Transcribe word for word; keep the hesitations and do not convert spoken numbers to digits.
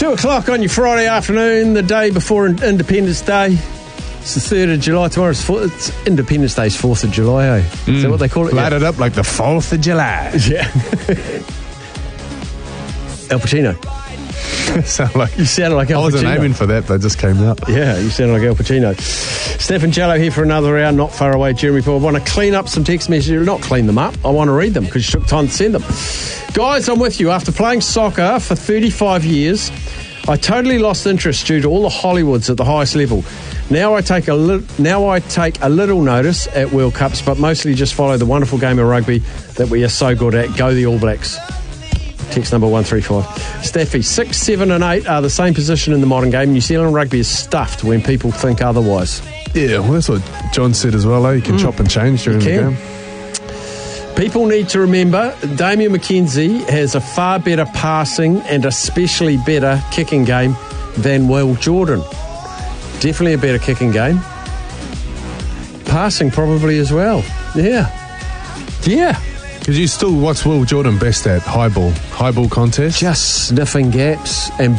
Two o'clock on your Friday afternoon, the day before Independence Day. It's the third of July. Tomorrow's four, it's Independence Day's fourth of July, eh? Mm. Is that what they call it? Light yeah. it up like the fourth of July. Yeah. Al Pacino. sound like, you sounded like Al Pacino. I wasn't aiming for that, but it just came out. Yeah, you sound like Al Pacino. Stephen Jello here for another hour, not far away. Jeremy Paul. I want to clean up some text messages. Not clean them up. I want to read them because you took time to send them. Guys, I'm with you. After playing soccer for thirty-five years, I totally lost interest due to all the Hollywoods at the highest level. Now I take a li- now I take a little notice at World Cups, but mostly just follow the wonderful game of rugby that we are so good at. Go the All Blacks. Text number one three five. Staffy, six, seven and eight are the same position in the modern game. New Zealand rugby is stuffed when people think otherwise. Yeah, well, that's what John said as well. Eh? You can mm. chop and change during the game. People need to remember Damian McKenzie has a far better passing and especially better kicking game than Will Jordan. Definitely a better kicking game. Passing probably as well. Yeah. Yeah. Because you still, what's Will Jordan best at? High ball. High ball contest? Just sniffing gaps and